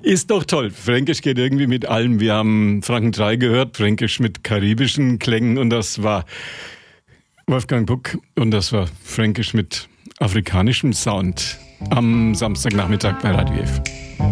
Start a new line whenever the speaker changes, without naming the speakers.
Ist doch toll. Fränkisch geht irgendwie mit allem. Wir haben Franken 3 gehört, Fränkisch mit karibischen Klängen und das war Wolfgang Puck und das war Fränkisch mit afrikanischem Sound am Samstagnachmittag bei Radio F.